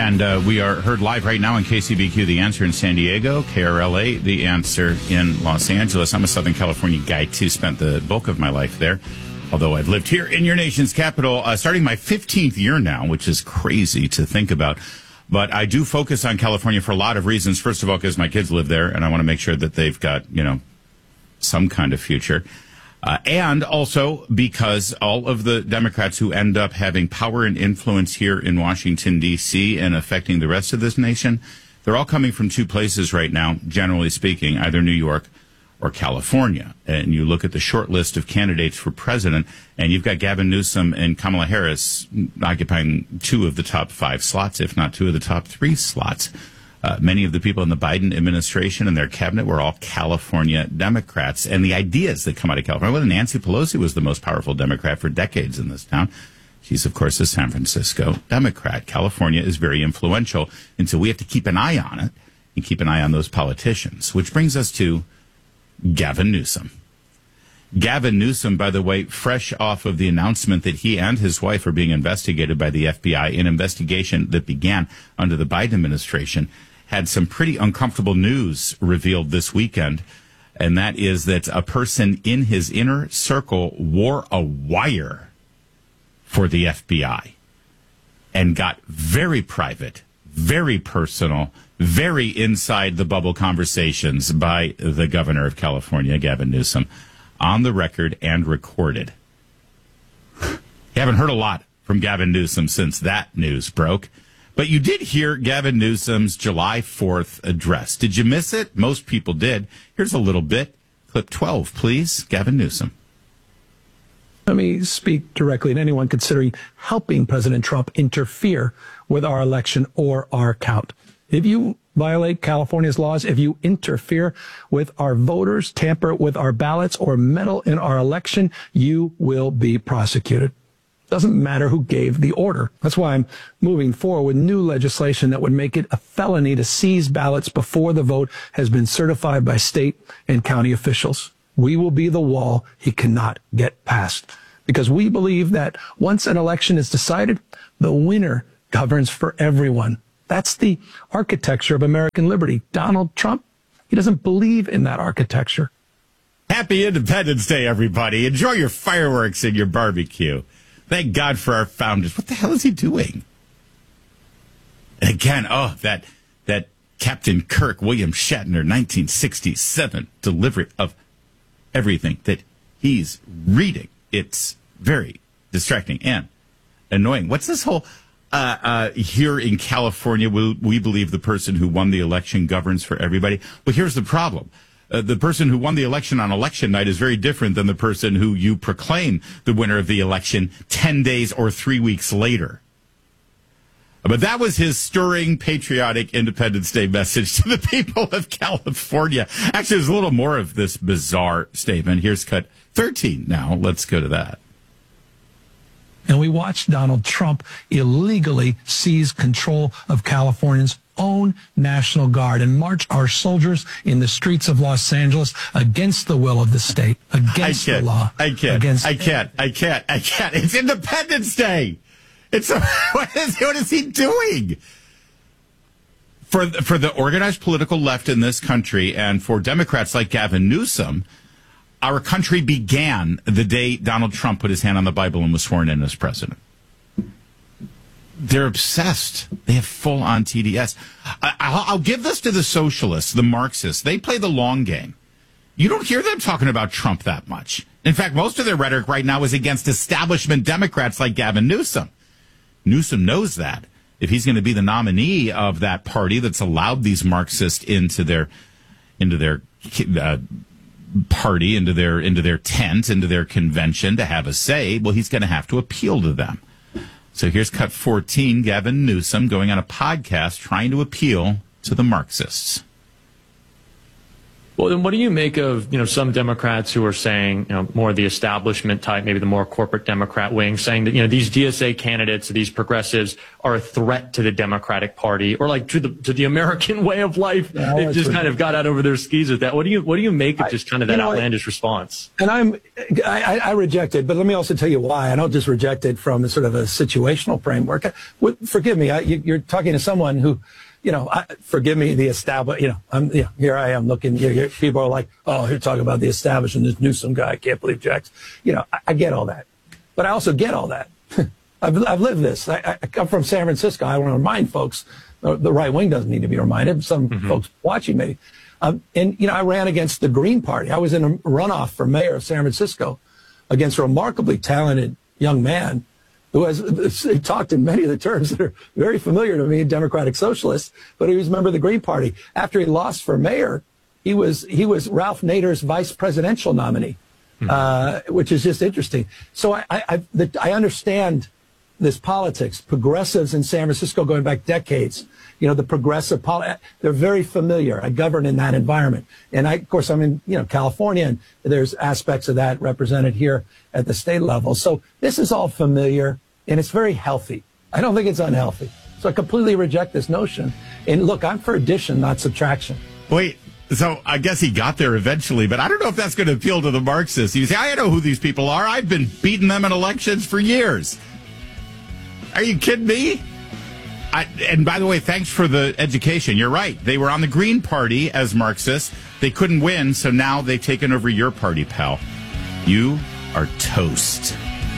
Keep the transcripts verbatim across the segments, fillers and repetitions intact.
And uh, we are heard live right now on K C B Q, The Answer in San Diego, K R L A, The Answer in Los Angeles. I'm a Southern California guy, too. Spent the bulk of my life there, although I've lived here in your nation's capital, uh, starting my fifteenth year now, which is crazy to think about. But I do focus on California for a lot of reasons. First of all, because my kids live there, and I want to make sure that they've got, you know, some kind of future. Uh, and also because all of the Democrats who end up having power and influence here in Washington, D C, and affecting the rest of this nation, they're all coming from two places right now, generally speaking, either New York or California. And you look at the short list of candidates for president, and you've got Gavin Newsom and Kamala Harris occupying two of the top five slots, if not two of the top three slots. Uh, many of the people in the Biden administration and their cabinet were all California Democrats. And the ideas that come out of California, well, Nancy Pelosi was the most powerful Democrat for decades in this town. She's, of course, a San Francisco Democrat. California is very influential, and so we have to keep an eye on it and keep an eye on those politicians, which brings us to Gavin Newsom. Gavin Newsom, by the way, fresh off of the announcement that he and his wife are being investigated by the F B I, an investigation that began under the Biden administration, had some pretty uncomfortable news revealed this weekend, and that is that a person in his inner circle wore a wire for the F B I and got very private, very personal, very inside the bubble conversations by the governor of California, Gavin Newsom, on the record and recorded. You haven't heard a lot from Gavin Newsom since that news broke. But you did hear Gavin Newsom's July fourth address. Did you miss it? Most people did. Here's a little bit. Clip twelve, please. Gavin Newsom. Let me speak directly to anyone considering helping President Trump interfere with our election or our count. If you violate California's laws, if you interfere with our voters, tamper with our ballots, or meddle in our election, you will be prosecuted. Doesn't matter who gave the order. That's why I'm moving forward with new legislation that would make it a felony to seize ballots before the vote has been certified by state and county officials. We will be the wall he cannot get past, because we believe that once an election is decided, the winner governs for everyone. That's the architecture of American liberty. Donald Trump, he doesn't believe in that architecture. Happy Independence Day, everybody. Enjoy your fireworks and your barbecue. Thank God for our founders. What the hell is he doing? And again, oh, that that Captain Kirk, William Shatner, nineteen sixty-seven delivery of everything that he's reading. It's very distracting and annoying. What's this whole... Uh, uh, here in California, we, we believe the person who won the election governs for everybody. But here's the problem. Uh, the person who won the election on election night is very different than the person who you proclaim the winner of the election ten days or three weeks later. But that was his stirring, patriotic Independence Day message to the people of California. Actually, there's a little more of this bizarre statement. Here's cut thirteen now. Let's go to that. And we watched Donald Trump illegally seize control of California's own National Guard and march our soldiers in the streets of Los Angeles against the will of the state, against the law. I can't. Against I can't. I can't. I can't. It's Independence Day. It's a, what is what is he doing? For for the organized political left in this country, and for Democrats like Gavin Newsom, our country began the day Donald Trump put his hand on the Bible and was sworn in as president. They're obsessed. They have full-on T D S. I, I'll, I'll give this to the socialists, the Marxists. They play the long game. You don't hear them talking about Trump that much. In fact, most of their rhetoric right now is against establishment Democrats like Gavin Newsom. Newsom knows that. If he's going to be the nominee of that party that's allowed these Marxists into their into their uh, party, into their into their tent, into their convention to have a say, well, he's going to have to appeal to them. So here's cut fourteen, Gavin Newsom going on a podcast trying to appeal to the Marxists. Well, then what do you make of, you know, some Democrats who are saying, you know, more the establishment type, maybe the more corporate Democrat wing, saying that, you know, these D S A candidates, these progressives are a threat to the Democratic Party or like to the to the American way of life? Yeah, They've just kind of got out over their skis with that. What do you what do you make of just kind of that I, outlandish know, response? And I'm I, I reject it, but let me also tell you why. I don't just reject it from a sort of a situational framework. Forgive me, I, you, you're talking to someone who, you know, I, forgive me, the establishment, you know, I'm, you know, here I am looking, here, here, people are like, oh, you're talking about the establishment, this Newsom guy, I can't believe Jack's, you know, I, I get all that. But I also get all that. I've, I've lived this. I, I come from San Francisco. I want to remind folks, the, the right wing doesn't need to be reminded. Some mm-hmm. folks watching maybe. Um, and, you know, I ran against the Green Party. I was in a runoff for mayor of San Francisco against a remarkably talented young man who has he talked in many of the terms that are very familiar to me, Democratic Socialists, but he was a member of the Green Party. After he lost for mayor, he was he was Ralph Nader's vice presidential nominee, mm-hmm. uh, which is just interesting. So I I, I, the, I understand this politics. Progressives in San Francisco going back decades, you know, the progressive, poli- they're very familiar. I govern in that environment. And I, of course, I'm in, you know, California, and there's aspects of that represented here at the state level. So this is all familiar, and it's very healthy. I don't think it's unhealthy. So I completely reject this notion. And look, I'm for addition, not subtraction. Wait, so I guess he got there eventually, but I don't know if that's going to appeal to the Marxists. You say, I know who these people are. I've been beating them in elections for years. Are you kidding me? I, and by the way, thanks for the education. You're right. They were on the Green Party as Marxists. They couldn't win, so now they've taken over your party, pal. You are toast.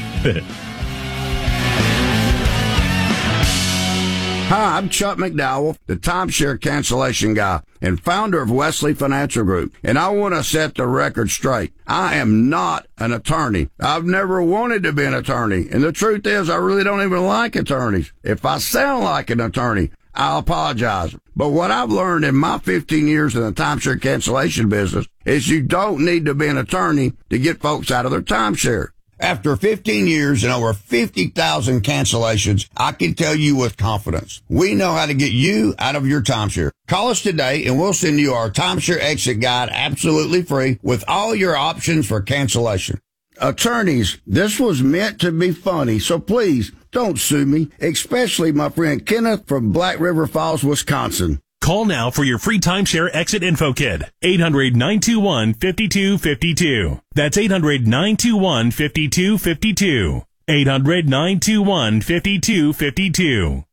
Hi, I'm Chuck McDowell, the timeshare cancellation guy and founder of Wesley Financial Group, and I want to set the record straight. I am not an attorney. I've never wanted to be an attorney, and the truth is I really don't even like attorneys. If I sound like an attorney, I'll apologize. But what I've learned in my fifteen years in the timeshare cancellation business is you don't need to be an attorney to get folks out of their timeshare. After fifteen years and over fifty thousand cancellations, I can tell you with confidence, we know how to get you out of your timeshare. Call us today and we'll send you our timeshare exit guide absolutely free with all your options for cancellation. Attorneys, this was meant to be funny, so please don't sue me, especially my friend Kenneth from Black River Falls, Wisconsin. Call now for your free timeshare exit info kit. eight hundred, nine two one, five two five two. That's eight hundred, nine two one, five two five two. eight hundred, nine two one, five two five two.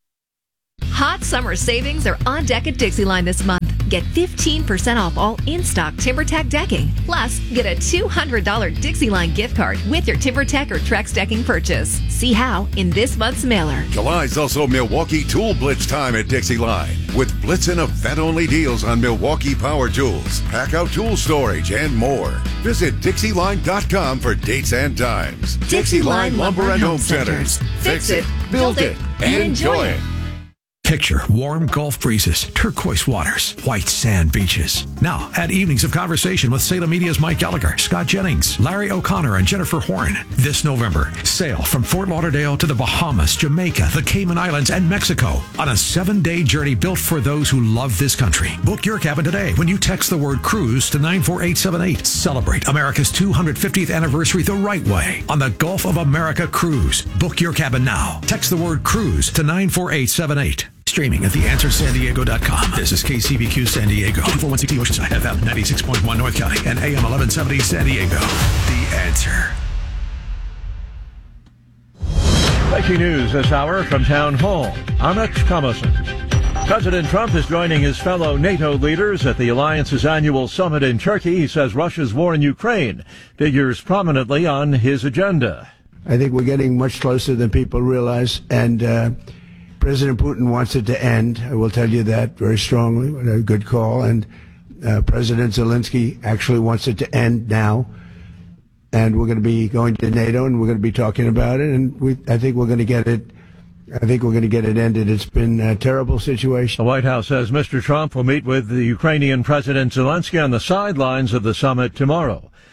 Hot summer savings are on deck at Dixieline this month. Get fifteen percent off all in-stock TimberTech decking. Plus, get a two hundred dollars Dixieline gift card with your TimberTech or Trex decking purchase. See how in this month's mailer. July's also Milwaukee Tool Blitz time at Dixieline, with Blitz and event-only deals on Milwaukee power tools, pack-out tool storage, and more. Visit Dixie Line dot com for dates and times. Dixieline Lumber and Home Centers. Fix it, build it, and enjoy it. Picture warm Gulf breezes, turquoise waters, white sand beaches. Now, add evenings of conversation with Salem Media's Mike Gallagher, Scott Jennings, Larry O'Connor, and Jennifer Horn. This November, sail from Fort Lauderdale to the Bahamas, Jamaica, the Cayman Islands, and Mexico on a seven-day journey built for those who love this country. Book your cabin today when you text the word cruise to nine four eight seven eight. Celebrate America's two hundred fiftieth anniversary the right way on the Gulf of America Cruise. Book your cabin now. Text the word cruise to nine four eight seven eight. Streaming at the answer san diego dot com. This is K C B Q San Diego, two forty-one C T Oceanside, F M ninety-six point one North County, and A M eleven seventy San Diego. The Answer. Breaking news this hour from Town Hall. I'm Alex Thomason. President Trump is joining his fellow NATO leaders at the alliance's annual summit in Turkey. He says Russia's war in Ukraine figures prominently on his agenda. I think we're getting much closer than people realize, and uh, President Putin wants it to end. I will tell you that very strongly. A good call. And uh, President Zelensky actually wants it to end now. And we're going to be going to NATO, and we're going to be talking about it. And we, I think we're going to get it. I think we're going to get it ended. It's been a terrible situation. The White House says Mister Trump will meet with the Ukrainian President Zelensky on the sidelines of the summit tomorrow.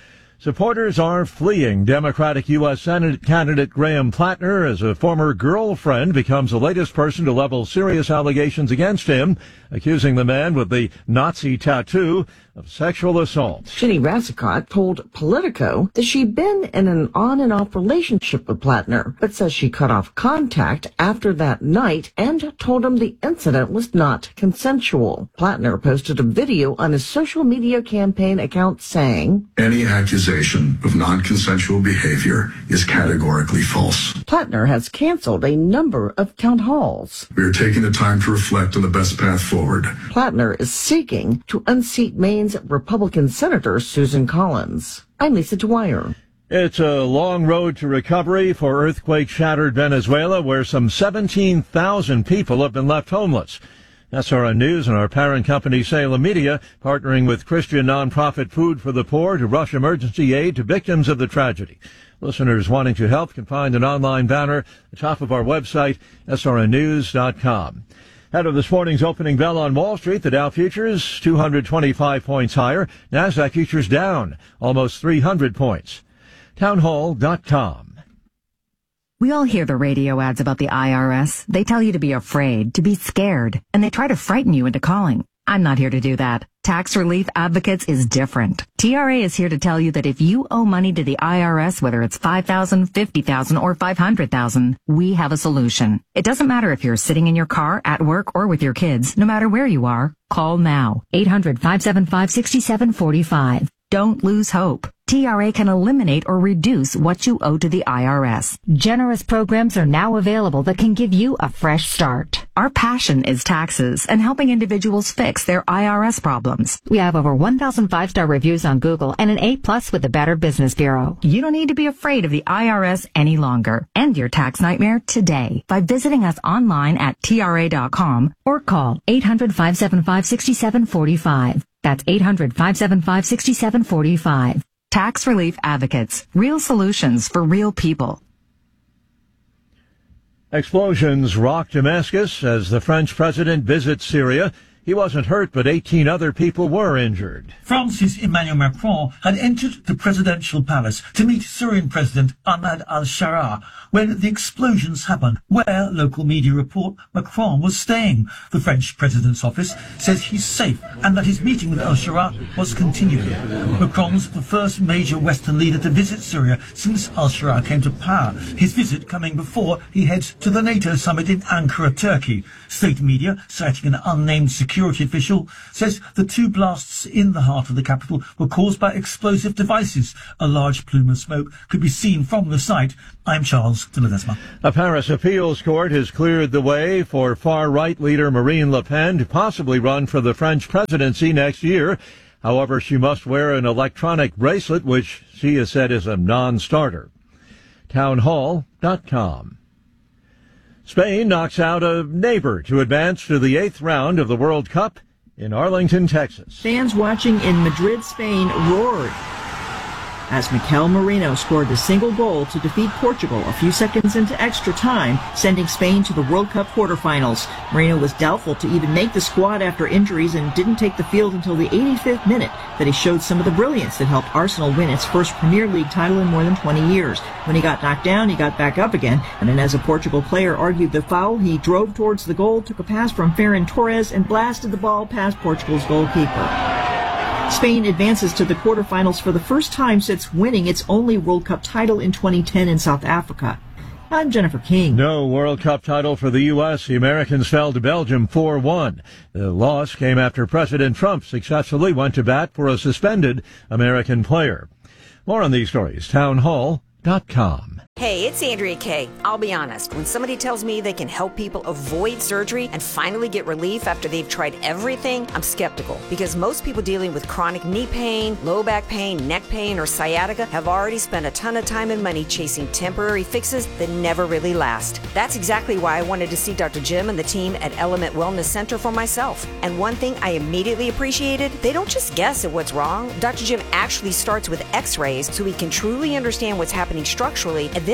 Supporters are fleeing Democratic U S Senate candidate Graham Plattner as a former girlfriend becomes the latest person to level serious allegations against him, accusing the man with the Nazi tattoo of sexual assault. Ginny Rassicot told Politico that she'd been in an on and off relationship with Plattner, but says she cut off contact after that night and told him the incident was not consensual. Plattner posted a video on his social media campaign account saying, "Any accusation of non-consensual behavior is categorically false." Plattner has canceled a number of town halls. We are taking the time to reflect on the best path forward. Plattner is seeking to unseat Maine's Republican Senator Susan Collins. I'm Lisa Dwyer. It's a long road to recovery for earthquake-shattered Venezuela, where some seventeen thousand people have been left homeless. S R N News and our parent company, Salem Media, partnering with Christian nonprofit Food for the Poor to rush emergency aid to victims of the tragedy. Listeners wanting to help can find an online banner at the top of our website, S R N news dot com. Ahead of this morning's opening bell on Wall Street, the Dow futures two hundred twenty-five points higher. NASDAQ futures down almost three hundred points. townhall dot com. We all hear the radio ads about the I R S. They tell you to be afraid, to be scared, and they try to frighten you into calling. I'm not here to do that. Tax Relief Advocates is different. T R A is here to tell you that if you owe money to the I R S, whether it's five thousand dollars, fifty thousand dollars, or five hundred thousand dollars, we have a solution. It doesn't matter if you're sitting in your car, at work, or with your kids. No matter where you are, call now. eight hundred, five seven five, six seven four five. Don't lose hope. T R A can eliminate or reduce what you owe to the I R S. Generous programs are now available that can give you a fresh start. Our passion is taxes and helping individuals fix their I R S problems. We have over one thousand five-star reviews on Google and an A plus with the Better Business Bureau. You don't need to be afraid of the I R S any longer. End your tax nightmare today by visiting us online at T R A dot com or call eight hundred, five seven five, six seven four five. That's eight hundred, five seven five, six seven four five. Tax Relief Advocates. Real solutions for real people. Explosions rock Damascus as the French president visits Syria. He wasn't hurt, but eighteen other people were injured. France's Emmanuel Macron had entered the presidential palace to meet Syrian President Ahmad al-Sharaa when the explosions happened, where local media report Macron was staying. The French president's office says he's safe and that his meeting with al-Sharaa was continuing. Macron's the first major Western leader to visit Syria since al-Sharaa came to power, his visit coming before he heads to the NATO summit in Ankara, Turkey. State media, citing an unnamed security official, says the two blasts in the heart of the capital were caused by explosive devices. A large plume of smoke could be seen from the site. I'm Charles de Ledesma. A Paris appeals court has cleared the way for far-right leader Marine Le Pen to possibly run for the French presidency next year. However, she must wear an electronic bracelet, which she has said is a non-starter. townhall dot com. Spain knocks out a neighbor to advance to the eighth round of the World Cup in Arlington, Texas. Fans watching in Madrid, Spain roared as Mikel Merino scored the single goal to defeat Portugal a few seconds into extra time, sending Spain to the World Cup quarterfinals. Merino was doubtful to even make the squad after injuries and didn't take the field until the eighty-fifth minute, but he showed some of the brilliance that helped Arsenal win its first Premier League title in more than twenty years. When he got knocked down, he got back up again, and then as a Portugal player argued the foul, he drove towards the goal, took a pass from Ferran Torres, and blasted the ball past Portugal's goalkeeper. Spain advances to the quarterfinals for the first time since winning its only World Cup title in twenty ten in South Africa. I'm Jennifer King. No World Cup title for the U S. The Americans fell to Belgium four one. The loss came after President Trump successfully went to bat for a suspended American player. More on these stories, townhall dot com. Hey, it's Andrea Kay. I'll be honest, when somebody tells me they can help people avoid surgery and finally get relief after they've tried everything, I'm skeptical. Because most people dealing with chronic knee pain, low back pain, neck pain, or sciatica have already spent a ton of time and money chasing temporary fixes that never really last. That's exactly why I wanted to see Doctor Jim and the team at Element Wellness Center for myself. And one thing I immediately appreciated, they don't just guess at what's wrong. Doctor Jim actually starts with x-rays so he can truly understand what's happening structurally, and then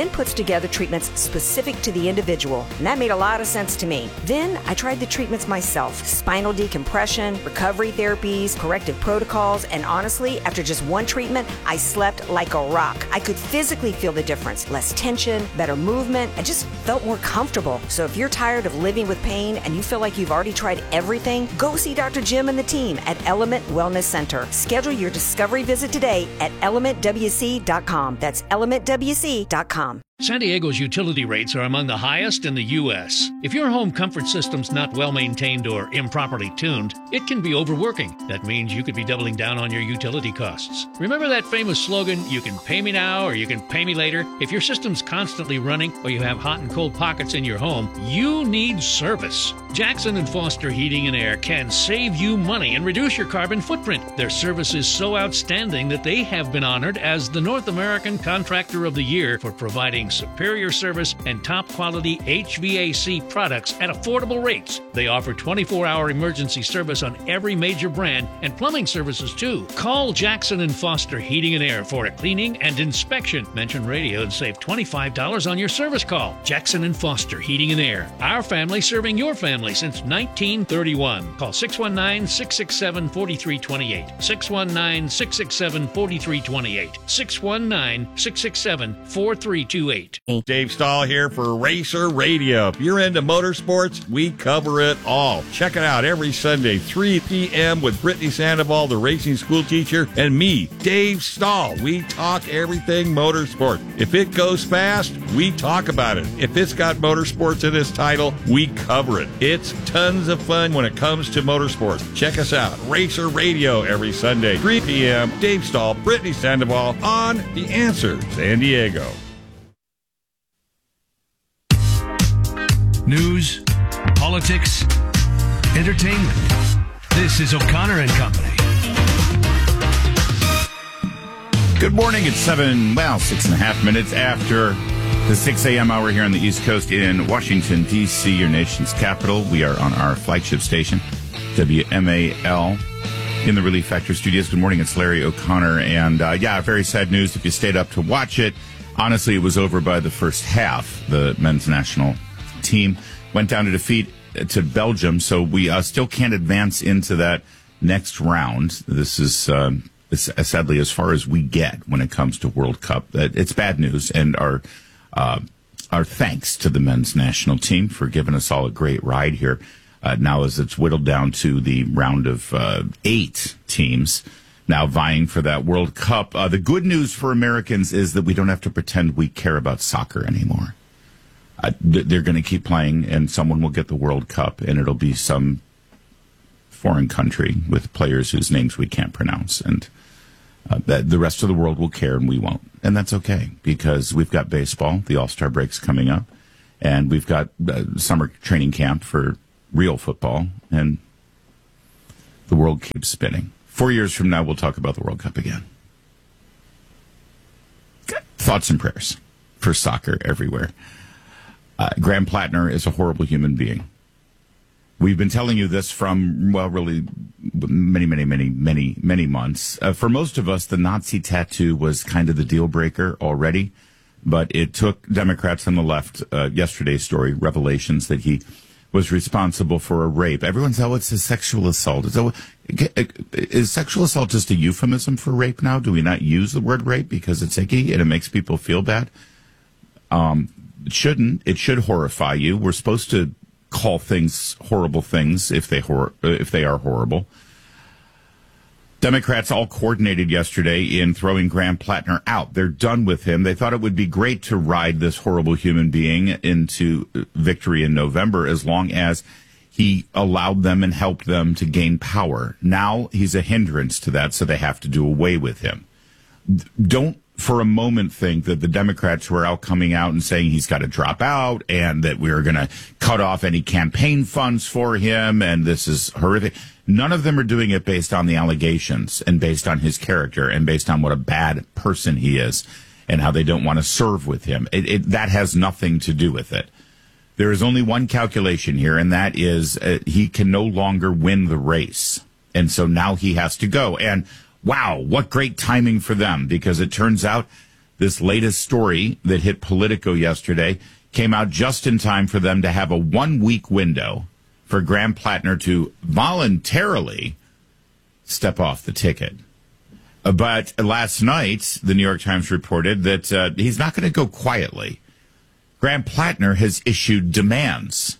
then puts together treatments specific to the individual. And that made a lot of sense to me. Then I tried the treatments myself. Spinal decompression, recovery therapies, corrective protocols, and honestly, after just one treatment, I slept like a rock. I could physically feel the difference. Less tension, better movement, I just felt more comfortable. So if you're tired of living with pain and you feel like you've already tried everything, go see Doctor Jim and the team at Element Wellness Center. Schedule your discovery visit today at element w c dot com. That's element w c dot com. San Diego's utility rates are among the highest in the U S If your home comfort system's not well maintained or improperly tuned, it can be overworking. That means you could be doubling down on your utility costs. Remember that famous slogan, you can pay me now or you can pay me later? If your system's constantly running or you have hot and cold pockets in your home, you need service. Jackson and Foster Heating and Air can save you money and reduce your carbon footprint. Their service is so outstanding that they have been honored as the North American Contractor of the Year for providing superior service and top quality H V A C products at affordable rates. They offer twenty-four hour emergency service on every major brand and plumbing services too. Call Jackson and Foster Heating and Air for a cleaning and inspection. Mention radio and save twenty-five dollars on your service call. Jackson and Foster Heating and Air. Our family serving your family since nineteen thirty-one. Call six one nine, six six seven, four three two eight. six one nine, six six seven, four three two eight. six one nine, six six seven, four three two eight. Dave Stahl here for Racer Radio. If you're into motorsports, we cover it all. Check it out every Sunday, three p.m. with Brittany Sandoval, the racing school teacher, and me, Dave Stahl. We talk everything motorsport. If it goes fast, we talk about it. If it's got motorsports in its title, we cover it. It's tons of fun when it comes to motorsports. Check us out, Racer Radio, every Sunday, three p.m. Dave Stahl, Brittany Sandoval on The Answer San Diego. News, politics, entertainment. This is O'Connor and Company. Good morning. It's seven, well, six and a half minutes after the six a.m. hour here on the East Coast in Washington, D C, your nation's capital. We are on our flagship station, W M A L, in the Relief Factor studios. Good morning. It's Larry O'Connor. And, uh, yeah, very sad news if you stayed up to watch it. Honestly, it was over by the first half. The men's national team went down to defeat to Belgium, so we uh, still can't advance into that next round. This is uh, it's, uh, sadly as far as we get when it comes to World Cup. It's bad news, and our uh, our thanks to the men's national team for giving us all a great ride here. Uh, now, as it's whittled down to the round of uh, eight teams now vying for that World Cup. Uh, the good news for Americans is that we don't have to pretend we care about soccer anymore. Uh, they're going to keep playing, and someone will get the World Cup, and it'll be some foreign country with players whose names we can't pronounce. And uh, that the rest of the world will care, and we won't. And that's okay, because we've got baseball, the All-Star break's coming up, and we've got uh, summer training camp for real football, and the world keeps spinning. Four years from now, we'll talk about the World Cup again. Thoughts and prayers for soccer everywhere. Uh, Graham Plattner is a horrible human being. We've been telling you this from, well, really many, many, many, many, many months. Uh, for most of us, the Nazi tattoo was kind of the deal breaker already, but it took Democrats on the left, uh, yesterday's story, revelations that he was responsible for a rape. Everyone's, oh, it's a sexual assault. So, is sexual assault just a euphemism for rape now? Do we not use the word rape because it's icky and it makes people feel bad? Um, It shouldn't. It should horrify you. We're supposed to call things horrible things if they hor- if they are horrible. Democrats all coordinated yesterday in throwing Graham Plattner out. They're done with him. They thought it would be great to ride this horrible human being into victory in November as long as he allowed them and helped them to gain power. Now he's a hindrance to that, so they have to do away with him. Don't for a moment think that the Democrats who are out coming out and saying he's got to drop out and that we're going to cut off any campaign funds for him and this is horrific. None of them are doing it based on the allegations and based on his character and based on what a bad person he is and how they don't want to serve with him. It, it, that has nothing to do with it. There is only one calculation here, and that is uh, he can no longer win the race. And so now he has to go. And wow, what great timing for them, because it turns out This latest story that hit Politico yesterday came out just in time for them to have a one-week window for Graham Plattner to voluntarily step off the ticket. But last night, the New York Times reported that uh, he's not going to go quietly. Graham Plattner has issued demands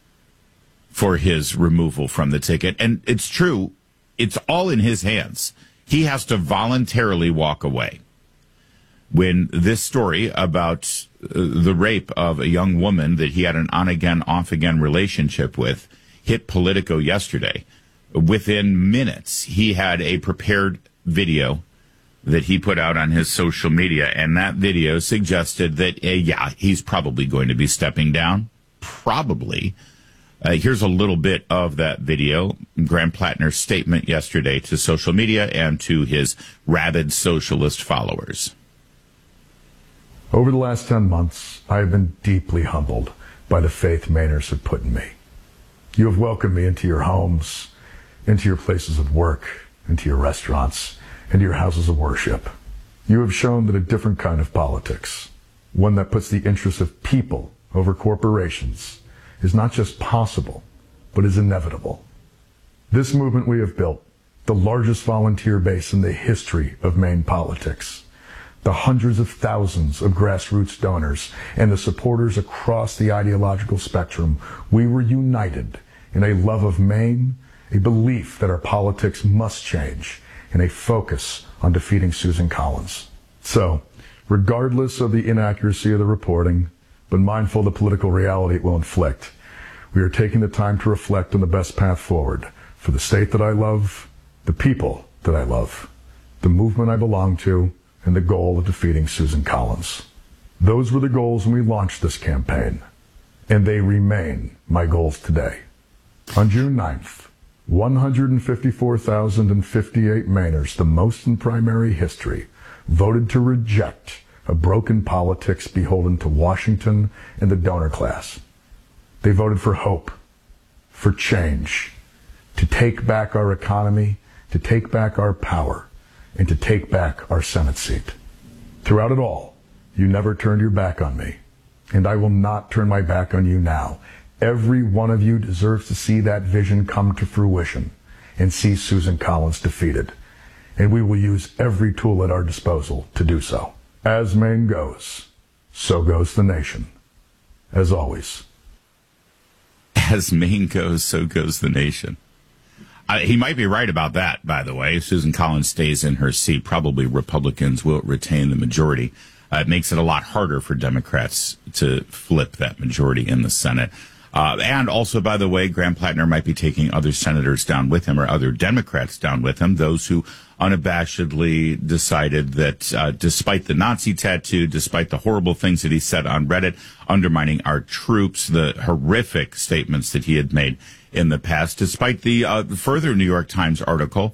for his removal from the ticket. And it's true, it's all in his hands. He has to voluntarily walk away. When this story about uh, the rape of a young woman that he had an on-again, off-again relationship with hit Politico yesterday, within minutes, he had a prepared video that he put out on his social media, and that video suggested that, uh, yeah, he's probably going to be stepping down. Probably. Uh, here's a little bit of that video. Graham Plattner's statement yesterday to social media and to his rabid socialist followers. Over the last ten months, I have been deeply humbled by the faith Mainers have put in me. You have welcomed me into your homes, into your places of work, into your restaurants, into your houses of worship. You have shown that a different kind of politics, one that puts the interests of people over corporations, is not just possible, but is inevitable. This movement we have built, the largest volunteer base in the history of Maine politics, the hundreds of thousands of grassroots donors, and the supporters across the ideological spectrum, we were united in a love of Maine, a belief that our politics must change, and a focus on defeating Susan Collins. So, regardless of the inaccuracy of the reporting, but mindful of the political reality it will inflict, we are taking the time to reflect on the best path forward for the state that I love, the people that I love, the movement I belong to, and the goal of defeating Susan Collins. Those were the goals when we launched this campaign, and they remain my goals today. On June ninth, one hundred fifty-four thousand fifty-eight Mainers, the most in primary history, voted to reject a broken politics beholden to Washington and the donor class. They voted for hope, for change, to take back our economy, to take back our power, and to take back our Senate seat. Throughout it all, you never turned your back on me, and I will not turn my back on you now. Every one of you deserves to see that vision come to fruition and see Susan Collins defeated, and we will use every tool at our disposal to do so. As Maine goes, so goes the nation. As always. As Maine goes, so goes the nation. Uh, he might be right about that, by the way. If Susan Collins stays in her seat, probably Republicans will retain the majority. Uh, it makes it a lot harder for Democrats to flip that majority in the Senate. Uh, and also, by the way, Graham Plattner might be taking other senators down with him or other Democrats down with him, those who unabashedly decided that uh, despite the Nazi tattoo, despite the horrible things that he said on Reddit, undermining our troops, the horrific statements that he had made in the past, despite the uh, further New York Times article